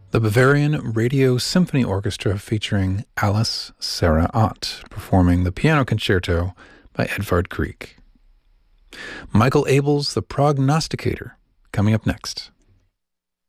The Bavarian Radio Symphony Orchestra featuring Alice Sarah Ott performing the Piano Concerto by Edvard Grieg. Michael Abels' The Prognosticator, coming up next.